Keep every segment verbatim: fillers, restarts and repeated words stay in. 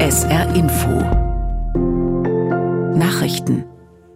S R Info Nachrichten.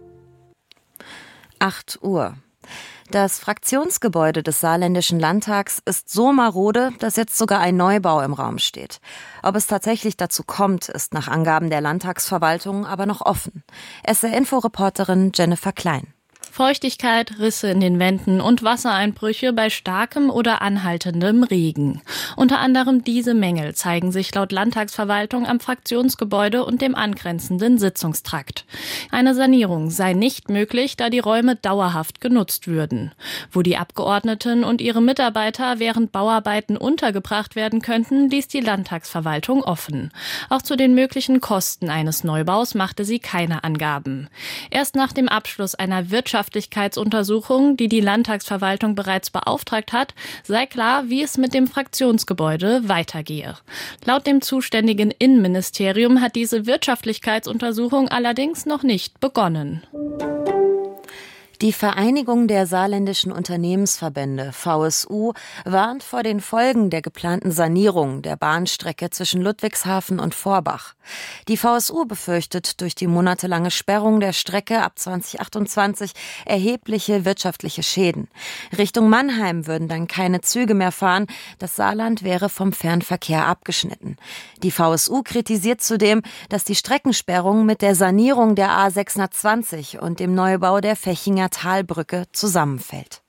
acht Uhr. Das Fraktionsgebäude des Saarländischen Landtags ist so marode, dass jetzt sogar ein Neubau im Raum steht. Ob es tatsächlich dazu kommt, ist nach Angaben der Landtagsverwaltung aber noch offen. S R-Info-Reporterin Jennifer Klein. Feuchtigkeit, Risse in den Wänden und Wassereinbrüche bei starkem oder anhaltendem Regen. Unter anderem diese Mängel zeigen sich laut Landtagsverwaltung am Fraktionsgebäude und dem angrenzenden Sitzungstrakt. Eine Sanierung sei nicht möglich, da die Räume dauerhaft genutzt würden. Wo die Abgeordneten und ihre Mitarbeiter während Bauarbeiten untergebracht werden könnten, ließ die Landtagsverwaltung offen. Auch zu den möglichen Kosten eines Neubaus machte sie keine Angaben. Erst nach dem Abschluss einer Wirtschafts Wirtschaftlichkeitsuntersuchung, die die Landtagsverwaltung bereits beauftragt hat, sei klar, wie es mit dem Fraktionsgebäude weitergehe. Laut dem zuständigen Innenministerium hat diese Wirtschaftlichkeitsuntersuchung allerdings noch nicht begonnen. Die Vereinigung der saarländischen Unternehmensverbände, V S U, warnt vor den Folgen der geplanten Sanierung der Bahnstrecke zwischen Ludwigshafen und Forbach. Die V S U befürchtet durch die monatelange Sperrung der Strecke ab zwanzig achtundzwanzig erhebliche wirtschaftliche Schäden. Richtung Mannheim würden dann keine Züge mehr fahren, das Saarland wäre vom Fernverkehr abgeschnitten. Die V S U kritisiert zudem, dass die Streckensperrung mit der Sanierung der A sechshundertzwanzig und dem Neubau der Vechinger Talbrücke zusammenfällt.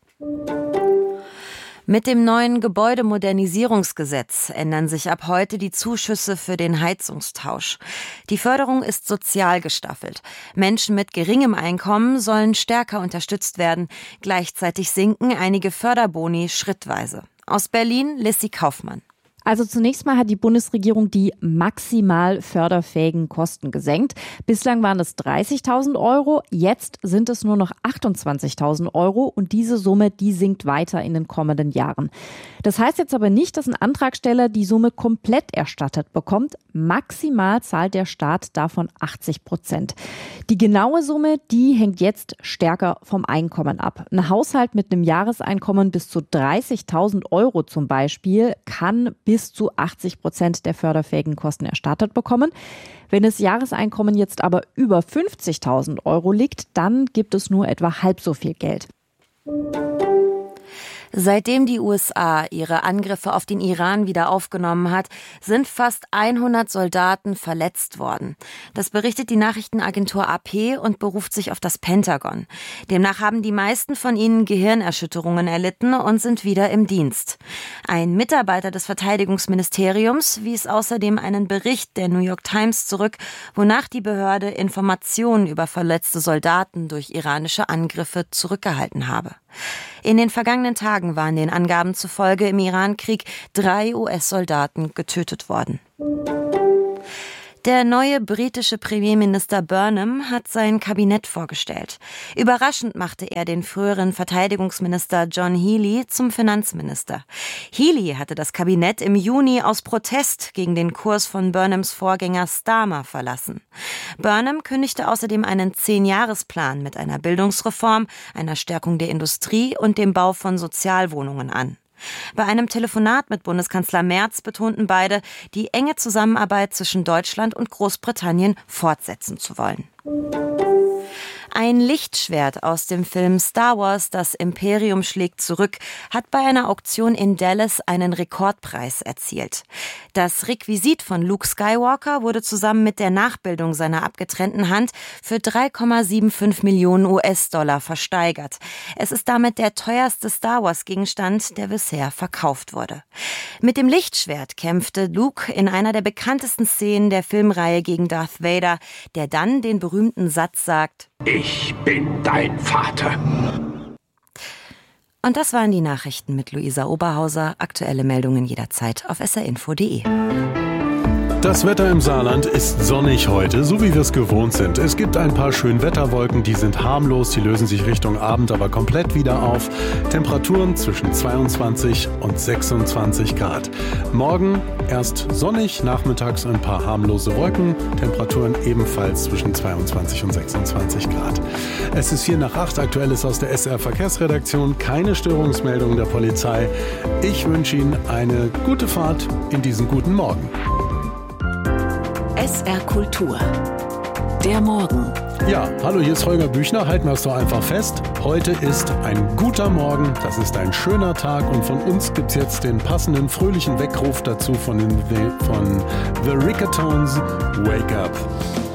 Mit dem neuen Gebäudemodernisierungsgesetz ändern sich ab heute die Zuschüsse für den Heizungstausch. Die Förderung ist sozial gestaffelt. Menschen mit geringem Einkommen sollen stärker unterstützt werden. Gleichzeitig sinken einige Förderboni schrittweise. Aus Berlin, Lissy Kaufmann. Also zunächst mal hat die Bundesregierung die maximal förderfähigen Kosten gesenkt. Bislang waren es dreißigtausend Euro, jetzt sind es nur noch achtundzwanzigtausend Euro und diese Summe, die sinkt weiter in den kommenden Jahren. Das heißt jetzt aber nicht, dass ein Antragsteller die Summe komplett erstattet bekommt. Maximal zahlt der Staat davon achtzig Prozent. Die genaue Summe, die hängt jetzt stärker vom Einkommen ab. Ein Haushalt mit einem Jahreseinkommen bis zu dreißigtausend Euro zum Beispiel kann bis zu achtzig Prozent der förderfähigen Kosten erstattet bekommen. Wenn das Jahreseinkommen jetzt aber über fünfzigtausend Euro liegt, dann gibt es nur etwa halb so viel Geld. Seitdem die U S A ihre Angriffe auf den Iran wieder aufgenommen hat, sind fast hundert Soldaten verletzt worden. Das berichtet die Nachrichtenagentur A P und beruft sich auf das Pentagon. Demnach haben die meisten von ihnen Gehirnerschütterungen erlitten und sind wieder im Dienst. Ein Mitarbeiter des Verteidigungsministeriums wies außerdem einen Bericht der New York Times zurück, wonach die Behörde Informationen über verletzte Soldaten durch iranische Angriffe zurückgehalten habe. In den vergangenen Tagen waren den Angaben zufolge im Iran-Krieg drei U S-Soldaten getötet worden. Der neue britische Premierminister Burnham hat sein Kabinett vorgestellt. Überraschend machte er den früheren Verteidigungsminister John Healey zum Finanzminister. Healey hatte das Kabinett im Juni aus Protest gegen den Kurs von Burnhams Vorgänger Starmer verlassen. Burnham kündigte außerdem einen Zehn-Jahres-Plan mit einer Bildungsreform, einer Stärkung der Industrie und dem Bau von Sozialwohnungen an. Bei einem Telefonat mit Bundeskanzler Merz betonten beide, die enge Zusammenarbeit zwischen Deutschland und Großbritannien fortsetzen zu wollen. Ein Lichtschwert aus dem Film Star Wars, das Imperium schlägt zurück, hat bei einer Auktion in Dallas einen Rekordpreis erzielt. Das Requisit von Luke Skywalker wurde zusammen mit der Nachbildung seiner abgetrennten Hand für drei Komma fünfundsiebzig Millionen U S-Dollar versteigert. Es ist damit der teuerste Star Wars-Gegenstand, der bisher verkauft wurde. Mit dem Lichtschwert kämpfte Luke in einer der bekanntesten Szenen der Filmreihe gegen Darth Vader, der dann den berühmten Satz sagt: Ich bin dein Vater. Und das waren die Nachrichten mit Luisa Oberhauser. Aktuelle Meldungen jederzeit auf s r info punkt d e. Das Wetter im Saarland ist sonnig heute, so wie wir es gewohnt sind. Es gibt ein paar Schönwetterwolken, die sind harmlos, die lösen sich Richtung Abend aber komplett wieder auf. Temperaturen zwischen zweiundzwanzig und sechsundzwanzig Grad. Morgen erst sonnig, nachmittags ein paar harmlose Wolken, Temperaturen ebenfalls zwischen zweiundzwanzig und sechsundzwanzig Grad. Es ist vier nach acht, Aktuelles aus der S R Verkehrsredaktion, keine Störungsmeldungen der Polizei. Ich wünsche Ihnen eine gute Fahrt in diesen guten Morgen. S R Kultur. Der Morgen. Ja, hallo, hier ist Holger Büchner. Halten wir es doch einfach fest. Heute ist ein guter Morgen, das ist ein schöner Tag und von uns gibt es jetzt den passenden, fröhlichen Weckruf dazu von, den, von The Ricketones, Wake Up.